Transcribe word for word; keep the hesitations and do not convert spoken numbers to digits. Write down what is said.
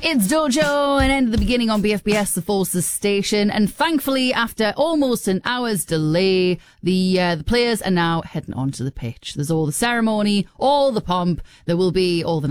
It's Dojo and end of the beginning on B F B S, the Forces station. And thankfully, after almost an hour's delay, the uh, the players are now heading onto the pitch. There's all the ceremony, all the pomp. There will be all the